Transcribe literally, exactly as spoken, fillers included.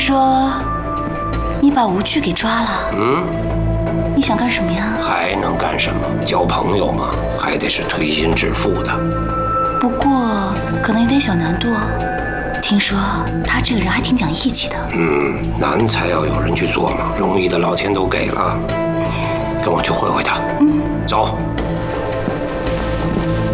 说你把吴惧给抓了。 嗯。 你想干什么呀？ 还能干什么？交朋友嘛，还得是推心置腹的。 不过可能有点小难度哦。听说他这个人还挺讲义气的。 嗯，难才要有人去做嘛，容易的老天都给了。跟我去会会他。嗯，走。